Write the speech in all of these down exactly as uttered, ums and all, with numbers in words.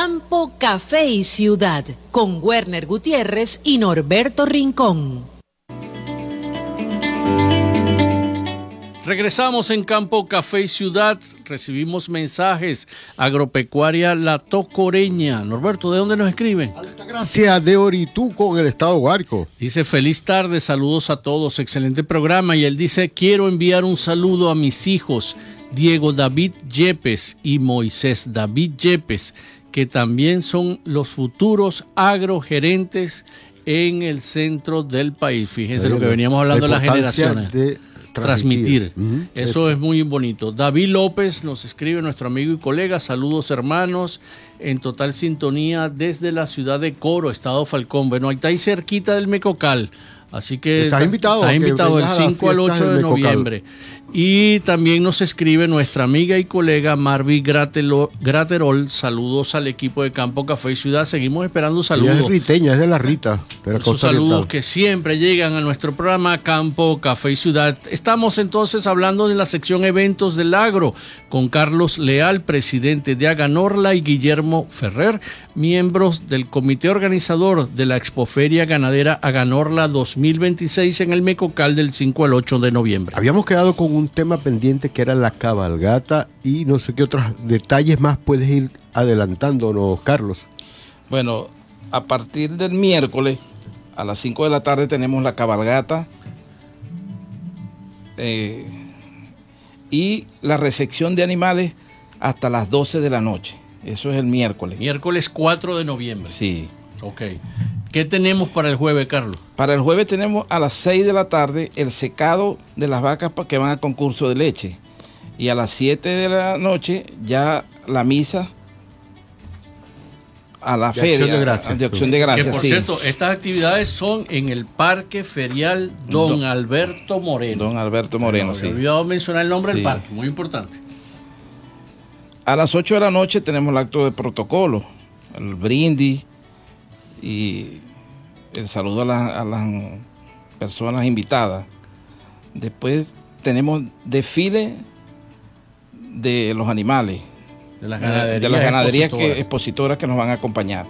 Campo, Café y Ciudad, con Werner Gutiérrez y Norberto Rincón. Regresamos en Campo, Café y Ciudad. Recibimos mensajes. Agropecuaria La Tocoreña. Norberto, ¿de dónde nos escriben? Altagracia de Orituco, en el estado Guárico. Dice, feliz tarde, saludos a todos, excelente programa. Y él dice, quiero enviar un saludo a mis hijos, Diego David Yepes y Moisés David Yepes, que también son los futuros agrogerentes en el centro del país. Fíjense lo que veníamos hablando de las generaciones. De transmitir. Uh-huh. Eso, Eso es muy bonito. David López nos escribe, nuestro amigo y colega, saludos hermanos, en total sintonía desde la ciudad de Coro, estado Falcón. Bueno, ahí está ahí cerquita del Mecocal. Así que estás invitado, está invitado del cinco al ocho de noviembre. Y también nos escribe nuestra amiga y colega Marvi Graterol. Saludos al equipo de Campo, Café y Ciudad. Seguimos esperando saludos. Ella es riteña, es de la Rita. De la Esos saludos que siempre llegan a nuestro programa Campo, Café y Ciudad. Estamos entonces hablando de la sección Eventos del Agro con Carlos Leal, presidente de Aganorla, y Guillermo Ferrer, miembros del comité organizador de la Expoferia Ganadera Aganorla dos mil veintiséis en el Mecocal del cinco al ocho de noviembre. Habíamos quedado con un tema pendiente que era la cabalgata y no sé qué otros detalles más puedes ir adelantándonos, Carlos. Bueno, a partir del miércoles a las cinco de la tarde tenemos la cabalgata eh, y la recepción de animales hasta las doce de la noche. Eso es el miércoles. Miércoles cuatro de noviembre. Sí. Ok. ¿Qué tenemos para el jueves, Carlos? Para el jueves tenemos a las seis de la tarde el secado de las vacas que van al concurso de leche. Y a las siete de la noche ya la misa a la de feria acción de gracias. De acción de gracias, que por sí. cierto, estas actividades son en el Parque Ferial Don, Don Alberto Moreno. Don Alberto Moreno, no, sí. Me he olvidado mencionar el nombre sí. del parque, muy importante. A las ocho de la noche tenemos el acto de protocolo, el brindis y el saludo a, la, a las personas invitadas. Después tenemos desfile de los animales, de las ganaderías, de las ganaderías expositoras. Que, expositoras que nos van a acompañar.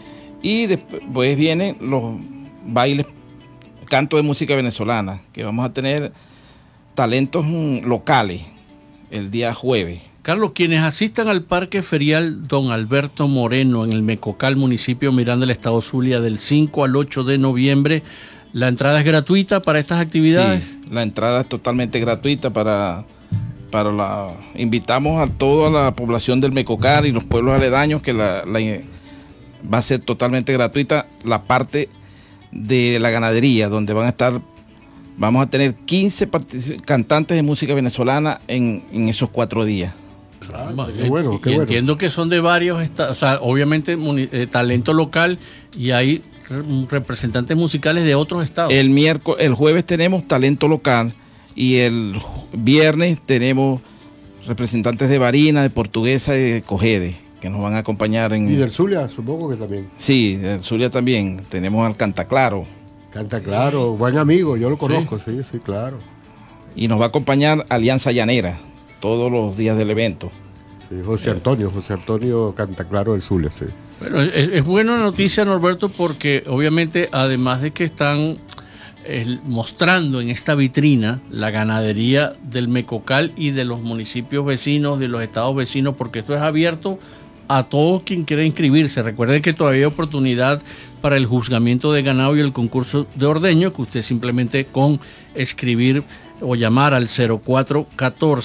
Y después vienen los bailes, canto de música venezolana, que vamos a tener talentos locales el día jueves. Carlos, quienes asistan al Parque Ferial Don Alberto Moreno en el Mecocal, municipio Miranda del estado Zulia, del cinco al ocho de noviembre, ¿la entrada es gratuita para estas actividades? Sí, la entrada es totalmente gratuita para, para la... Invitamos a toda la población del Mecocal y los pueblos aledaños que la, la, va a ser totalmente gratuita la parte de la ganadería, donde van a estar... Vamos a tener quince cantantes de música venezolana en, en esos cuatro días. Caramba, qué bueno, qué y bueno. Entiendo que son de varios estados, o sea, obviamente eh, talento local, y hay re representantes musicales de otros estados. El miércoles, el jueves tenemos talento local y el viernes tenemos representantes de Barinas, de Portuguesa y de Cogede, que nos van a acompañar en... Y del Zulia, supongo que también. Sí, del Zulia también. Tenemos al Cantaclaro. Cantaclaro, buen amigo, yo lo conozco, sí, sí, sí, claro. Y nos va a acompañar Alianza Llanera todos los días del evento. Sí, José Antonio, José Antonio Cantaclaro del Zulia, sí. Bueno, es, es buena noticia, Norberto, porque obviamente además de que están eh, mostrando en esta vitrina la ganadería del Mecocal y de los municipios vecinos, de los estados vecinos, porque esto es abierto a todo quien quiera inscribirse. Recuerden que todavía hay oportunidad para el juzgamiento de ganado y el concurso de ordeño, que usted simplemente con escribir o llamar al cero cuatro uno cuatro,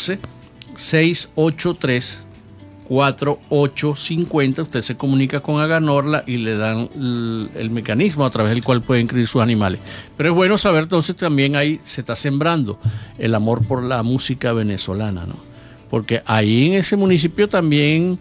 seis ocho tres, cuatro ocho cinco cero, usted se comunica con Aganorla y le dan el, el mecanismo a través del cual puede inscribir sus animales. Pero es bueno saber, entonces también ahí se está sembrando el amor por la música venezolana, ¿no? Porque ahí en ese municipio también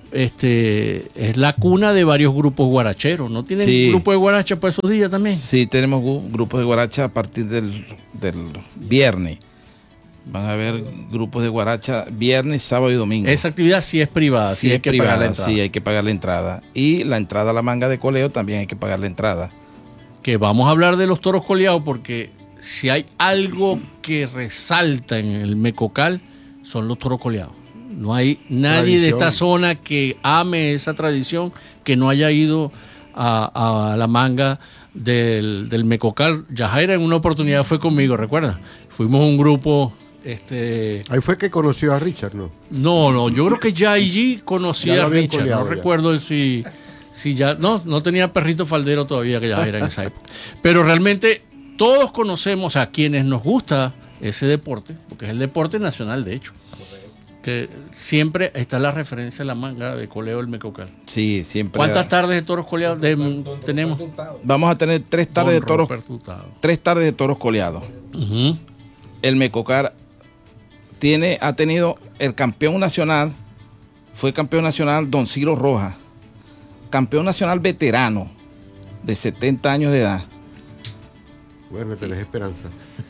este es la cuna de varios grupos guaracheros. ¿No tienen sí. grupo de guaracha para esos días también? Sí, tenemos grupos de guaracha a partir del, del viernes. Van a haber grupos de guaracha viernes, sábado y domingo. Esa actividad sí es privada, sí, sí hay es que privada, pagar la entrada. Sí, hay que pagar la entrada. Y la entrada a la manga de coleo también hay que pagar la entrada. Que vamos a hablar de los toros coleados, porque si hay algo que resalta en el Mecocal, son los toros coleados. No hay nadie Tradición. de esta zona que ame esa tradición, que no haya ido a, a la manga del, del Mecocal. Yajaira en una oportunidad fue conmigo, ¿recuerdas? Fuimos un grupo... Este, Ahí fue que conoció a Richard, ¿no? no, no, yo creo que ya allí conocía Ya lo a habían Richard. coleado No ya. recuerdo si, si ya. No, no tenía perrito faldero todavía que ya era en esa época. Pero realmente todos conocemos a quienes nos gusta ese deporte, porque es el deporte nacional, de hecho. Que siempre está la referencia de la manga de coleo del Mecocal. Sí, siempre. ¿Cuántas tardes de toros coleados de- tenemos? Vamos a tener tres tardes de Don toros, Roberto Hurtado. tres tardes de toros coleados. Ujú. El Mecocar tiene, ha tenido el campeón nacional, fue campeón nacional Don Ciro Rojas, campeón nacional veterano de setenta años de edad. Bueno, tenés esperanza.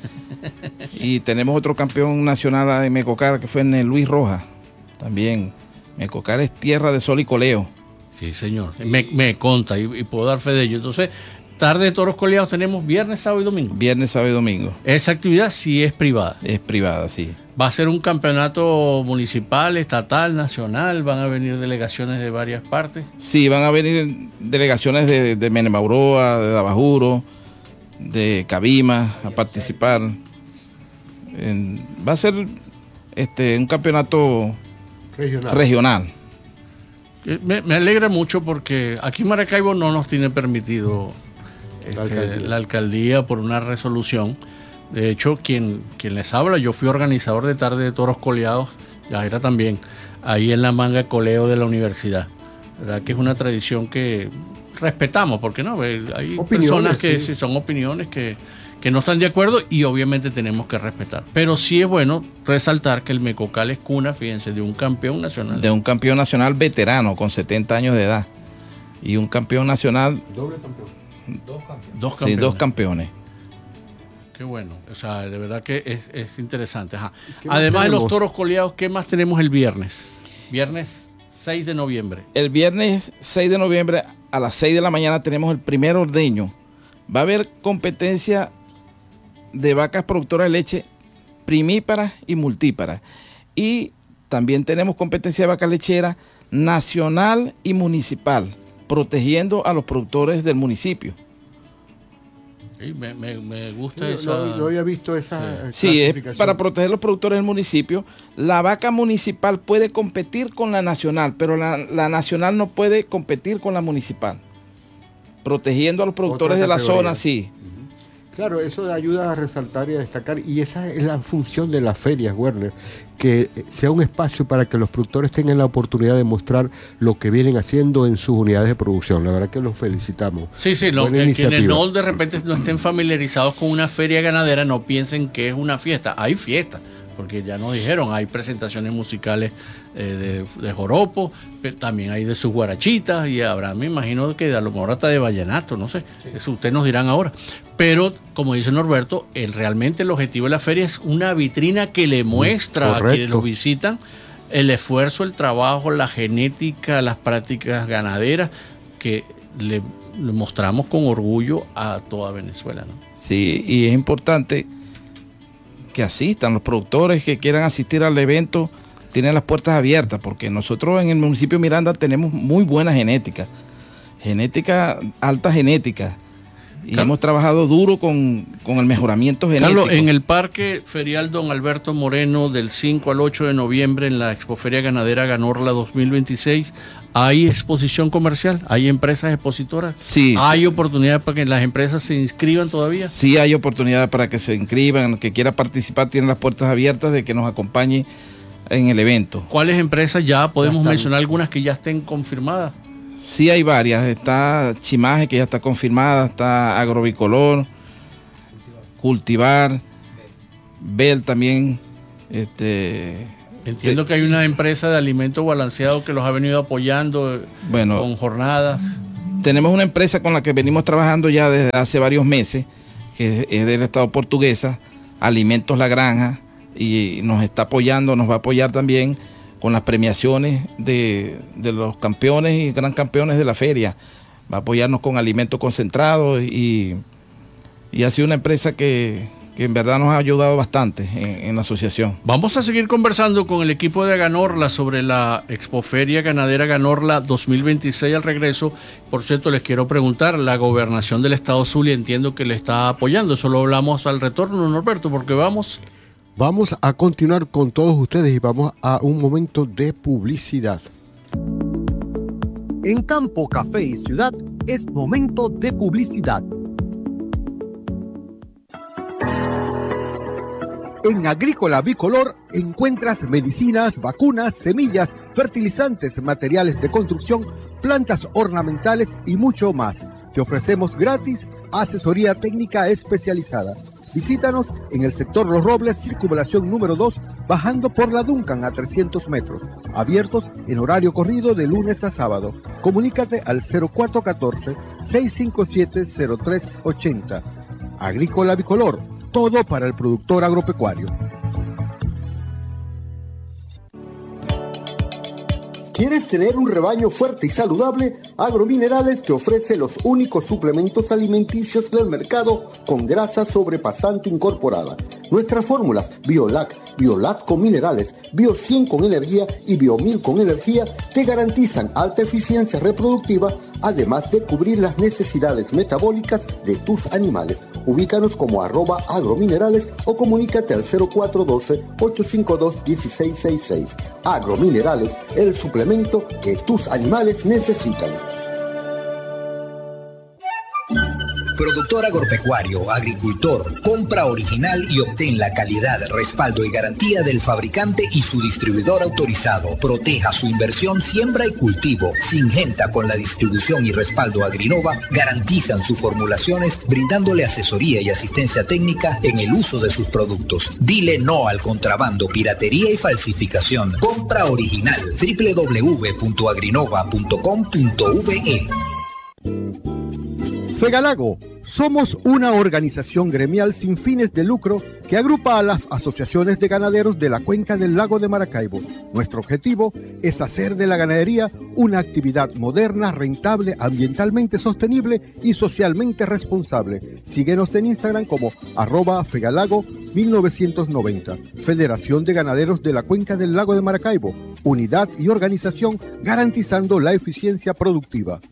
Y tenemos otro campeón nacional de Mecocar que fue en Luis Rojas. También Mecocar es tierra de sol y coleo. Sí, señor. Me, me conta y, y puedo dar fe de ello. Entonces, tarde de toros coleados tenemos viernes, sábado y domingo. Viernes, sábado y domingo. Esa actividad sí es privada. Es privada, sí. Va a ser un campeonato municipal, estatal, nacional. Van a venir delegaciones de varias partes. Sí, van a venir delegaciones de, de Menemauroa, de Dabajuro, de Cabima a participar. En- va a ser este, un campeonato Regional. regional. Eh, Me, me alegra mucho porque aquí en Maracaibo no nos tiene permitido este, La alcaldía. la alcaldía por una resolución. De hecho, quien, quien les habla, yo fui organizador de tarde de toros coleados, ya era también, ahí en la manga coleo de la universidad. ¿Verdad? Que es una tradición que respetamos, porque no, Eh, hay Opiniones, personas que sí. sí, son opiniones que, que no están de acuerdo y obviamente tenemos que respetar. Pero sí es bueno resaltar que el Mecocal es cuna, fíjense, de un campeón nacional. De un campeón nacional veterano con setenta años de edad. Y un campeón nacional, Doble campeón. Dos sí, campeones. dos campeones. Qué bueno, o sea, de verdad que es, es interesante. Ajá. ¿Qué más Además de los tenemos? toros coleados, ¿qué más tenemos el viernes? Viernes seis de noviembre. El viernes seis de noviembre a las seis de la mañana tenemos el primer ordeño. Va a haber competencia de vacas productoras de leche primíparas y multíparas. Y también tenemos competencia de vaca lechera nacional y municipal, protegiendo a los productores del municipio. Sí, me, me- me gusta No, esa... no- no había visto esa Sí, es clasificación. para proteger a los productores del municipio. La vaca municipal puede competir con la nacional, pero la, la nacional no puede competir con la municipal. Protegiendo a los productores Otra de la categoría. zona, sí. Claro, eso ayuda a resaltar y a destacar, y esa es la función de las ferias, Werner, que sea un espacio para que los productores tengan la oportunidad de mostrar lo que vienen haciendo en sus unidades de producción. La verdad que los felicitamos. Sí, sí, no, Buena que quienes iniciativa. no de repente no estén familiarizados con una feria ganadera no piensen que es una fiesta. Hay fiesta, porque ya nos dijeron, hay presentaciones musicales eh, de, de joropo, pero también hay de sus guarachitas y habrá, me imagino que a lo mejor hasta de vallenato, no sé, eso ustedes nos dirán ahora. Pero, como dice Norberto, el, realmente el objetivo de la feria es una vitrina que le muestra a correcto. quienes lo visitan el esfuerzo, el trabajo, la genética, las prácticas ganaderas que le, le mostramos con orgullo a toda Venezuela, ¿no? Sí, y es importante que asistan los productores que quieran asistir al evento, tienen las puertas abiertas, porque nosotros en el municipio de Miranda tenemos muy buena genética, genética, alta genética, y Claro. hemos trabajado duro con, con el mejoramiento genético. Carlos, en el Parque Ferial Don Alberto Moreno del cinco al ocho de noviembre en la Expoferia Ganadera Ganorla dos mil veintiséis, ¿hay exposición comercial? ¿Hay empresas expositoras? Sí. ¿Hay oportunidad para que las empresas se inscriban todavía? Sí hay oportunidad para que se inscriban, que quiera participar tiene las puertas abiertas de que nos acompañe en el evento. ¿Cuáles empresas ya podemos Ya están. mencionar algunas que ya estén confirmadas? Sí hay varias, está Chimaje que ya está confirmada, está Agrobicolor, Cultivar, Bel también, este, Entiendo que hay una empresa de alimentos balanceados que los ha venido apoyando eh, bueno, con jornadas. tenemos una empresa con la que venimos trabajando ya desde hace varios meses, que es del Estado portuguesa, Alimentos La Granja, y nos está apoyando, nos va a apoyar también con las premiaciones de, de los campeones y gran campeones de la feria. Va a apoyarnos con alimentos concentrados y, y ha sido una empresa que, que en verdad nos ha ayudado bastante en, en la asociación. Vamos a seguir conversando con el equipo de Aganorla sobre la Expoferia Ganadera Aganorla dos mil veintiséis al regreso. Por cierto, les quiero preguntar, la gobernación del estado Zulia entiendo que le está apoyando, eso lo hablamos al retorno, Norberto, porque vamos... Vamos a continuar con todos ustedes y vamos a un momento de publicidad. En Campo, Café y Ciudad es momento de publicidad. En Agrícola Bicolor encuentras medicinas, vacunas, semillas, fertilizantes, materiales de construcción, plantas ornamentales y mucho más. Te ofrecemos gratis asesoría técnica especializada. Visítanos en el sector Los Robles, circunvalación número dos, bajando por la Duncan a trescientos metros. Abiertos en horario corrido de lunes a sábado. Comunícate al cero cuatro uno cuatro, seis cinco siete, cero tres ocho cero. Agrícola Bicolor, todo para el productor agropecuario. ¿Quieres tener un rebaño fuerte y saludable? Agrominerales te ofrece los únicos suplementos alimenticios del mercado con grasa sobrepasante incorporada. Nuestras fórmulas Biolac, Biolac con minerales, Bio cien con energía y Bio mil con energía te garantizan alta eficiencia reproductiva, además de cubrir las necesidades metabólicas de tus animales. Ubícanos como arroba agrominerales o comunícate al cero cuatro uno dos, ocho cinco dos, uno seis seis seis. Agrominerales, el suplemento que tus animales necesitan. Productor agropecuario, agricultor, compra original y obtén la calidad, respaldo y garantía del fabricante y su distribuidor autorizado. Proteja su inversión, siembra y cultivo. Singenta con la distribución y respaldo Agrinova garantizan sus formulaciones, brindándole asesoría y asistencia técnica en el uso de sus productos. Dile no al contrabando, piratería y falsificación. Compra original. doble u doble u doble u punto agrinova punto com punto ve. Fegalago, somos una organización gremial sin fines de lucro que agrupa a las asociaciones de ganaderos de la cuenca del lago de Maracaibo. Nuestro objetivo es hacer de la ganadería una actividad moderna, rentable, ambientalmente sostenible y socialmente responsable. Síguenos en Instagram como arroba Fegalago mil novecientos noventa. Federación de Ganaderos de la Cuenca del Lago de Maracaibo. Unidad y organización garantizando la eficiencia productiva.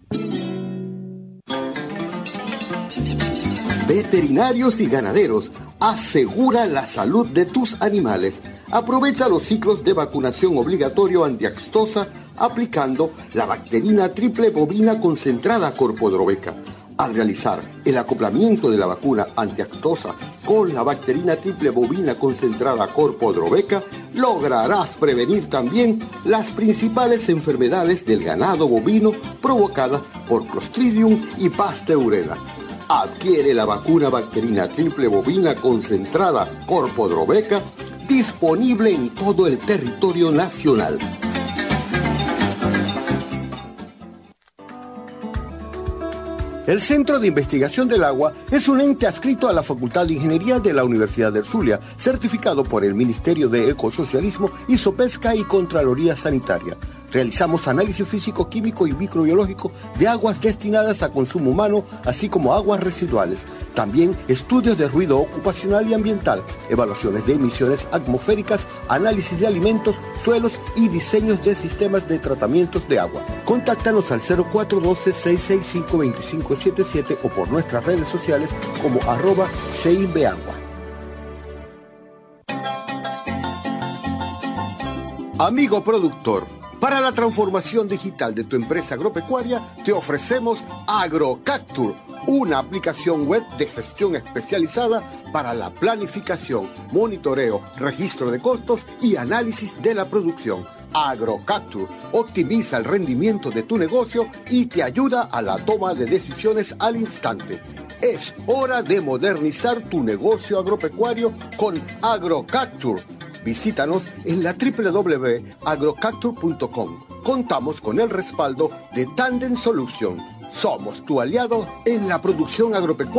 Veterinarios y ganaderos, asegura la salud de tus animales. Aprovecha los ciclos de vacunación obligatorio antiaxtosa aplicando la bacterina triple bovina concentrada Corpodroveca. Al realizar el acoplamiento de la vacuna antiaxtosa con la bacterina triple bovina concentrada Corpodroveca, lograrás prevenir también las principales enfermedades del ganado bovino provocadas por Clostridium y Pasteurella. Adquiere la vacuna bacterina triple bovina concentrada Corpodroveca, disponible en todo el territorio nacional. El Centro de Investigación del Agua es un ente adscrito a la Facultad de Ingeniería de la Universidad del Zulia, certificado por el Ministerio de Ecosocialismo, Isopesca y Contraloría Sanitaria. Realizamos análisis físico, químico y microbiológico de aguas destinadas a consumo humano, así como aguas residuales. También estudios de ruido ocupacional y ambiental, evaluaciones de emisiones atmosféricas, análisis de alimentos, suelos y diseños de sistemas de tratamientos de agua. Contáctanos al cero cuatro uno dos, seis seis cinco, dos cinco siete siete o por nuestras redes sociales como arroba CIMBEAGUA. Amigo productor, para la transformación digital de tu empresa agropecuaria, te ofrecemos AgroCapture, una aplicación web de gestión especializada para la planificación, monitoreo, registro de costos y análisis de la producción. AgroCapture optimiza el rendimiento de tu negocio y te ayuda a la toma de decisiones al instante. Es hora de modernizar tu negocio agropecuario con AgroCapture. Visítanos en la doble u doble u doble u punto agrocapture punto com. Contamos con el respaldo de Tandem Solution. Somos tu aliado en la producción agropecuaria.